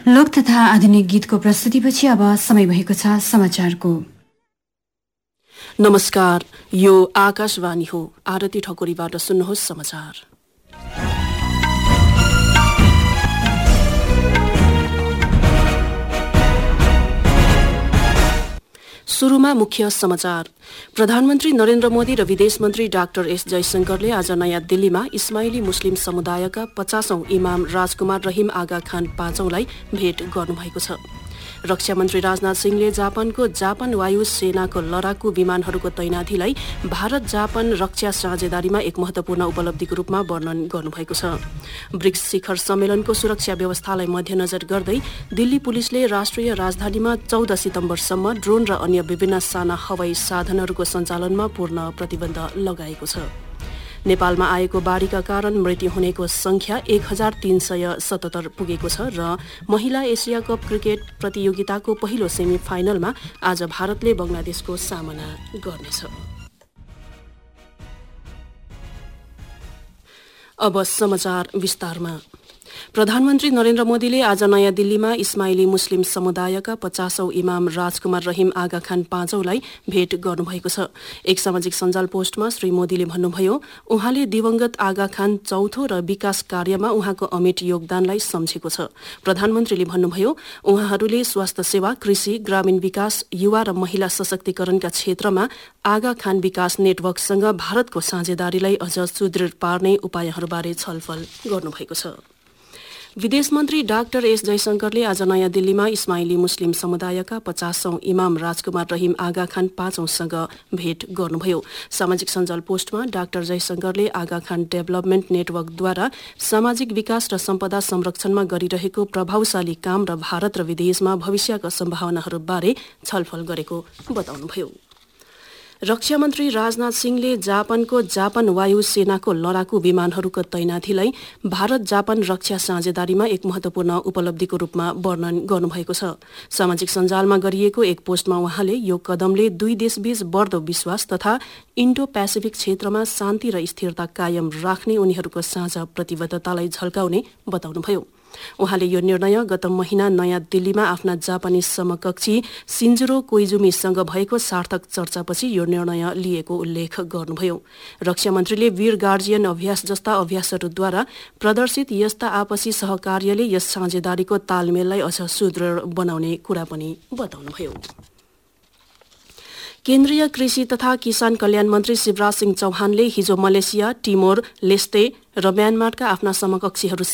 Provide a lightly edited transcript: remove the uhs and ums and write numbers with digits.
लोक तथा आधुनिक गीतको प्रस्तुतिपछि अब समय भएको छ समाचारको। नमस्कार, यो आकाशवाणी हो। आरती ठकुरीबाट सुन्नुहोस् समाचार। सुरुमा मुख्य समाचार। प्रधानमन्त्री नरेन्द्र मोदी र विदेश मन्त्री डाक्टर एस जयशंकरले आज नयाँ दिल्लीमा इस्माइली मुस्लिम समुदायका 50औं इमाम राजकुमार रहिम आगा खान पाँचौंलाई भेट गर्नुभएको छ। रक्षा मन्त्री राजनाथ सिंहले जापानको जापान वायु सेनाको लडाकु विमानहरूको तैनाथीलाई भारत जापान रक्षा साझेदारीमा एक महत्वपूर्ण उपलब्धिको रूपमा वर्णन गर्नुभएको छ। ब्रिक्स शिखर सम्मेलनको सुरक्षा व्यवस्थालाई मध्यनजर गर्दै दिल्ली पुलिसले राष्ट्रिय राजधानीमा 14 सितम्बरसम्म ड्रोन र अन्य विभिन्न साना हवाई साधनहरूको सञ्चालनमा पूर्ण प्रतिबन्ध लगाएको छ। नेपालमा आएको बाढीका कारण मृत्यु हुनेको संख्या 1377 पुगेको छ र महिला एसिया कप क्रिकेट प्रतियोगिताको पहिलो सेमी फाइनलमा आज भारतले बंगलादेशको सामना गर्नेछ। अब समाचार विस्तारमा। प्रधानमन्त्री नरेन्द्र मोदीले आज नयाँ दिल्लीमा इस्माइली मुस्लिम समुदायका 50औं इमाम राजकुमार रहिम आगा खान पाँचौंलाई भेट गर्नुभएको छ। एक सामाजिक सञ्जाल पोस्टमा श्री मोदीले भन्नुभयो, उहाँले दिवंगत आगा खान चौथो र विकास कार्यमा उहाँको अमिट योगदानलाई सम्झेको छ। प्रधानमन्त्रीले भन्नुभयो, उहाँहरूले स्वास्थ्य सेवा, कृषि, ग्रामीण विकास, युवा र महिला सशक्तिकरणका क्षेत्रमा आगा खान विकास नेटवर्कसँग भारतको साझेदारीलाई अझ सुदृढ पार्ने उपायहरूबारे छलफल गर्नुभएको छ। विदेश मन्त्री डाक्टर एस जयशंकरले आज नयाँ दिल्लीमा इस्माइली मुस्लिम समुदायका 50औं इमाम राजकुमार रहिम आगा खान पाँचौंसँग भेट गर्नुभयो। सामाजिक सञ्जाल पोस्टमा डाक्टर जयशंकरले आगा खान डेभलपमेन्ट नेटवर्कद्वारा सामाजिक विकास र सम्पदा संरक्षणमा गरिरहेको प्रभावशाली काम र भारत र विदेशमा भविष्यका सम्भावनाहरूबारे छलफल गरेको बताउनुभयो। रक्षा मन्त्री राजनाथ सिंहले जापानको जापान वायु सेनाको लडाकु विमानहरूको तैनाथीलाई भारत जापान रक्षा साझेदारीमा एक महत्वपूर्ण उपलब्धिको रूपमा वर्णन गर्नुभएको छ। सामाजिक सञ्जालमा गरिएको एक पोस्टमा उहाँले यो कदमले दुई देशबीच बढ्दो विश्वास तथा इन्डो पेसिफिक क्षेत्रमा शान्ति र स्थिरता कायम राख्ने उनीहरूको साझा प्रतिबद्धतालाई झल्काउने बताउनुभयो। उहाँले यो निर्णय गत महिना नयाँ दिल्लीमा आफ्ना जापानी समकक्षी सिन्जुरो कोइजुमीसँग भएको सार्थक चर्चापछि यो निर्णय लिएको उल्लेख गर्नुभयो। रक्षा मन्त्रीले वीर गार्जियन अभ्यास जस्ता अभ्यासहरूद्वारा प्रदर्शित यस्ता आपसी सहकार्यले यस साझेदारीको तालमेललाई अझ सुदृढ बनाउने कुरा पनि बताउनुभयो। केन्द्रीय कृषि तथा किसान कल्याण मन्त्री शिवराज सिंह चौहानले हिजो मलेसिया, टिमोर लेस्टे र म्यानमारका आफ्ना समकक्षीहरू